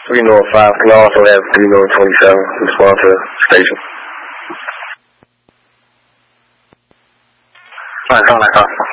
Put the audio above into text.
3 North 5. Can I also have 3 North 27 respond to station? Alright, call that call.